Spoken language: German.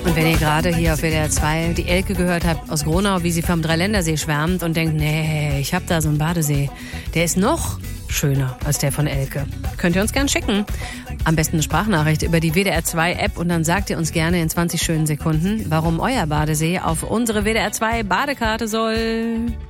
Und wenn ihr gerade hier auf WDR 2 die Elke gehört habt aus Gronau, wie sie vom Dreiländersee schwärmt und denkt, nee, ich hab da so einen Badesee, der ist noch schöner als der von Elke. Könnt ihr uns gern schicken. Am besten eine Sprachnachricht über die WDR 2 App und dann sagt ihr uns gerne in 20 schönen Sekunden, warum euer Badesee auf unsere WDR 2 Badekarte soll.